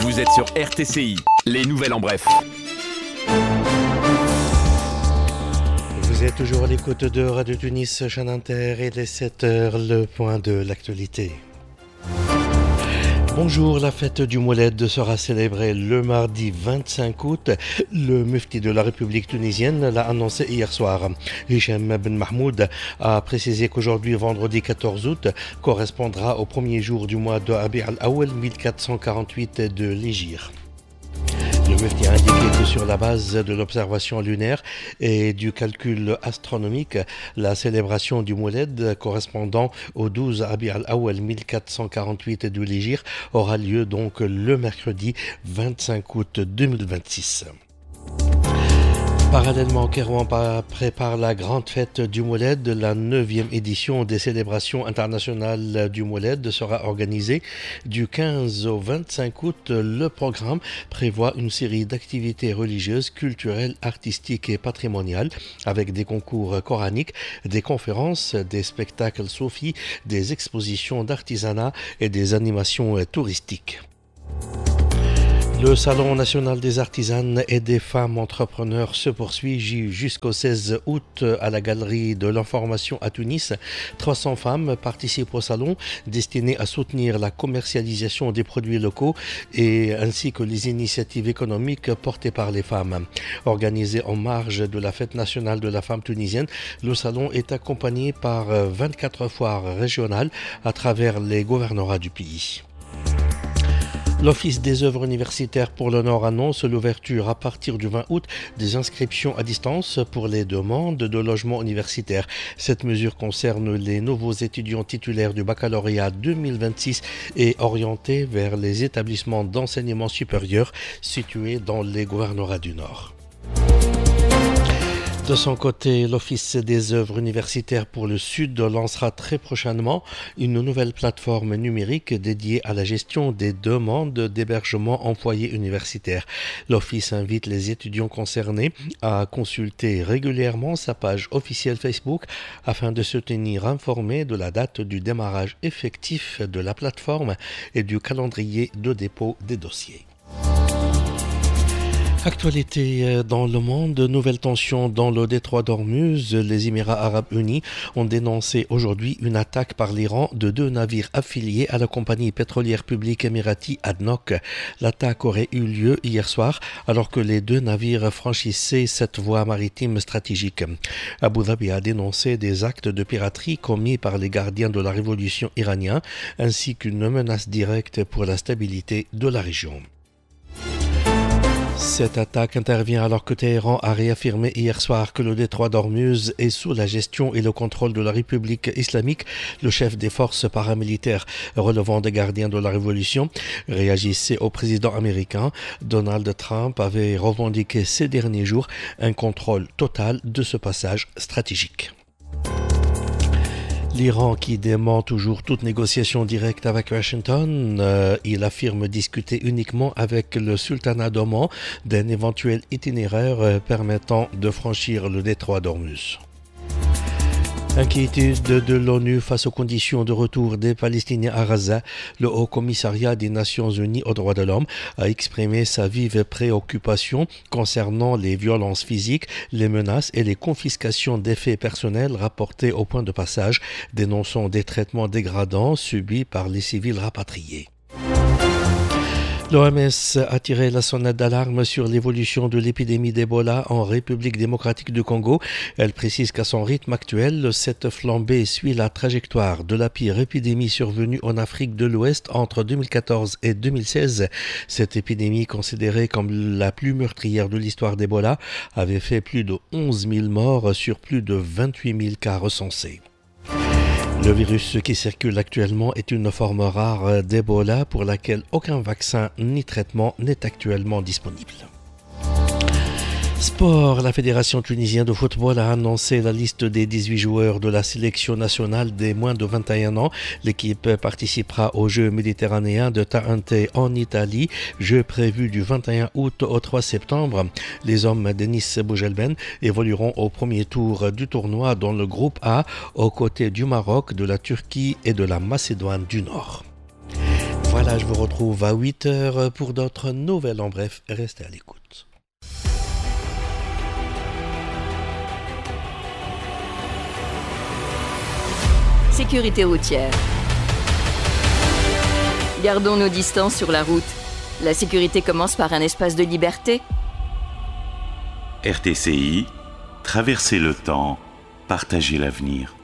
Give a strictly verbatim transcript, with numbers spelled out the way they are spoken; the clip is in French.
Vous êtes sur R T C I, les nouvelles en bref. Vous êtes toujours à l'écoute de Radio Tunis, chaîne Inter, et les sept heures, le point de l'actualité. Bonjour, la fête du Mouled sera célébrée le mardi vingt-cinq août. Le mufti de la République tunisienne l'a annoncé hier soir. Hicham Ben Mahmoud a précisé qu'aujourd'hui, vendredi quatorze août, correspondra au premier jour du mois de Rabi' al-Awwal mille quatre cent quarante-huit de l'Hégire. Le mufti a indiqué que sur la base de l'observation lunaire et du calcul astronomique, la célébration du Mouled correspondant au douze Rabi' al-Awwal mille quatre cent quarante-huit de l'Hégire aura lieu donc le mercredi vingt-cinq août deux mille vingt-six. Parallèlement, Kérouan prépare la grande fête du Mouled. La neuvième édition des célébrations internationales du Mouled sera organisée du quinze au vingt-cinq août. Le programme prévoit une série d'activités religieuses, culturelles, artistiques et patrimoniales avec des concours coraniques, des conférences, des spectacles soufis, des expositions d'artisanat et des animations touristiques. Le Salon national des artisanes et des femmes entrepreneurs se poursuit jusqu'au seize août à la Galerie de l'information à Tunis. trois cents femmes participent au salon destiné à soutenir la commercialisation des produits locaux et ainsi que les initiatives économiques portées par les femmes. Organisé en marge de la fête nationale de la femme tunisienne, le salon est accompagné par vingt-quatre foires régionales à travers les gouvernorats du pays. L'Office des œuvres universitaires pour le Nord annonce l'ouverture à partir du vingt août des inscriptions à distance pour les demandes de logements universitaires. Cette mesure concerne les nouveaux étudiants titulaires du baccalauréat deux mille vingt-six et orientés vers les établissements d'enseignement supérieur situés dans les gouvernorats du Nord. De son côté, l'Office des œuvres universitaires pour le Sud lancera très prochainement une nouvelle plateforme numérique dédiée à la gestion des demandes d'hébergement en foyer universitaire. L'Office invite les étudiants concernés à consulter régulièrement sa page officielle Facebook afin de se tenir informés de la date du démarrage effectif de la plateforme et du calendrier de dépôt des dossiers. Actualité dans le monde, nouvelle tension dans le détroit d'Ormuz. Les Émirats arabes unis ont dénoncé aujourd'hui une attaque par l'Iran de deux navires affiliés à la compagnie pétrolière publique émirati A D N O C. L'attaque aurait eu lieu hier soir alors que les deux navires franchissaient cette voie maritime stratégique. Abu Dhabi a dénoncé des actes de piraterie commis par les gardiens de la révolution iranienne ainsi qu'une menace directe pour la stabilité de la région. Cette attaque intervient alors que Téhéran a réaffirmé hier soir que le détroit d'Ormuz est sous la gestion et le contrôle de la République islamique. Le chef des forces paramilitaires relevant des gardiens de la révolution réagissait au président américain. Donald Trump avait revendiqué ces derniers jours un contrôle total de ce passage stratégique. L'Iran qui dément toujours toute négociation directe avec Washington, euh, il affirme discuter uniquement avec le sultanat d'Oman d'un éventuel itinéraire euh, permettant de franchir le détroit d'Ormuz. Inquiétude de l'ONU face aux conditions de retour des Palestiniens à Gaza. Le Haut Commissariat des Nations Unies aux droits de l'homme a exprimé sa vive préoccupation concernant les violences physiques, les menaces et les confiscations d'effets personnels rapportés au point de passage, dénonçant des traitements dégradants subis par les civils rapatriés. L'O M S a tiré la sonnette d'alarme sur l'évolution de l'épidémie d'Ebola en République démocratique du Congo. Elle précise qu'à son rythme actuel, cette flambée suit la trajectoire de la pire épidémie survenue en Afrique de l'Ouest entre deux mille quatorze et deux mille seize. Cette épidémie, considérée comme la plus meurtrière de l'histoire d'Ebola, avait fait plus de onze mille morts sur plus de vingt-huit mille cas recensés. Le virus qui circule actuellement est une forme rare d'Ebola pour laquelle aucun vaccin ni traitement n'est actuellement disponible. Sport, la Fédération tunisienne de football a annoncé la liste des dix-huit joueurs de la sélection nationale des moins de vingt et un ans. L'équipe participera aux Jeux méditerranéens de Tahante en Italie, Jeux prévus du vingt et un août au trois septembre. Les hommes d'Enis Boujelben évolueront au premier tour du tournoi dans le groupe A, aux côtés du Maroc, de la Turquie et de la Macédoine du Nord. Voilà, je vous retrouve à huit heures pour d'autres nouvelles en bref. Restez à l'écoute. Sécurité routière. Gardons nos distances sur la route. La sécurité commence par un espace de liberté. R T C I, traverser le temps, partager l'avenir.